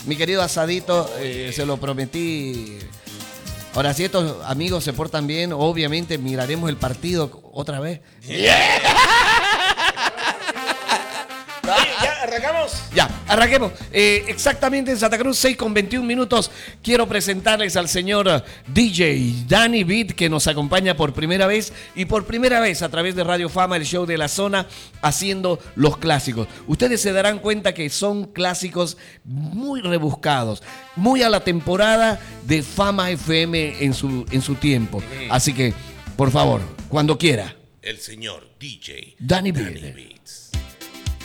mi querido asadito, se lo prometí. Ahora, si estos amigos se portan bien, obviamente miraremos el partido otra vez. ¿Ya arrancamos? Ya, arranquemos. Exactamente en Santa Cruz, 6:21. Quiero presentarles al señor DJ Danny Beat, que nos acompaña por primera vez y por primera vez a través de Radio Fama, el show de la zona, haciendo los clásicos. Ustedes se darán cuenta que son clásicos muy rebuscados, muy a la temporada de Fama FM en su tiempo. Así que, por favor, cuando quiera. El señor DJ Danny Beat.